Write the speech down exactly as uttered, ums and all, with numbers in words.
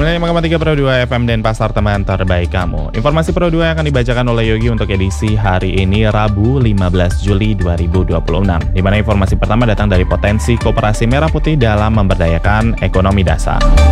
sembilan puluh lima koma tiga Pro dua F M dan pasar teman terbaik kamu. Informasi Pro dua yang akan dibacakan oleh Yogi untuk edisi hari ini Rabu lima belas Juli dua ribu dua puluh enam. Di mana informasi pertama datang dari potensi Koperasi Merah Putih dalam memberdayakan ekonomi dasar.